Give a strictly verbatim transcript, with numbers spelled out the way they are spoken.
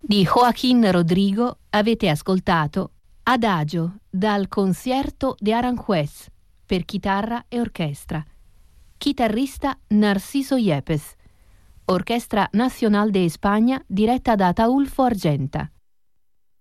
Di Joaquín Rodrigo avete ascoltato Adagio dal Concierto de Aranjuez per chitarra e orchestra. Chitarrista Narciso Yepes. Orchestra Nacional de España diretta da Ataulfo Argenta.